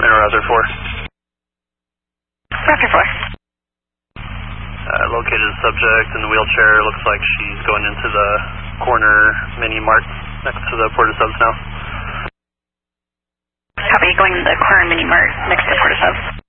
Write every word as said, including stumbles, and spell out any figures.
Interrouter four. Raptor four. Uh, located a subject in the wheelchair. Looks like she's going into the corner mini mart next to the Porta Subs now. Copy, going to the corner mini mart next to Porta Subs.